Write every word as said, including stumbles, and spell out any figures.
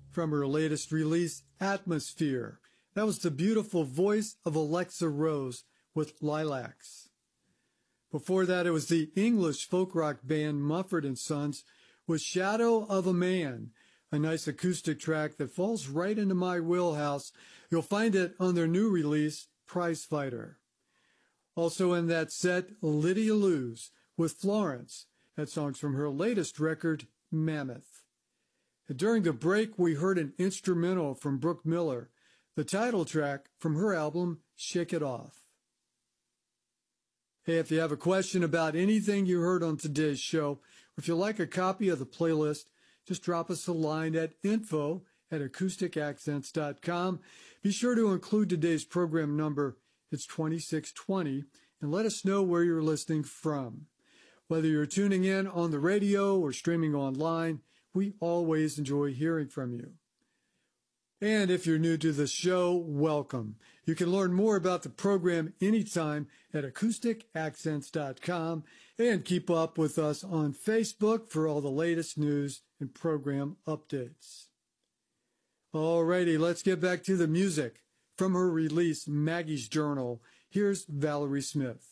from her latest release, Atmosphere. That was the beautiful voice of Alexa Rose with Lilacs. Before that, it was the English folk rock band Mumford and Sons with Shadow of a Man, a nice acoustic track that falls right into my wheelhouse. You'll find it on their new release, Prizefighter. Also in that set, Lydia Luz with Florence. That song's from her latest record, Mammoth. And during the break, we heard an instrumental from Brooke Miller, the title track from her album, Shake It Off. Hey, if you have a question about anything you heard on today's show, or if you'd like a copy of the playlist, just drop us a line at info at acoustic accents dot com. Be sure to include today's program number. It's twenty-six twenty, and let us know where you're listening from. Whether you're tuning in on the radio or streaming online, we always enjoy hearing from you. And if you're new to the show, welcome. You can learn more about the program anytime at acoustic accents dot com and keep up with us on Facebook for all the latest news and program updates. Alrighty, let's get back to the music. From her release, Maggie's Journal, here's Valerie Smith.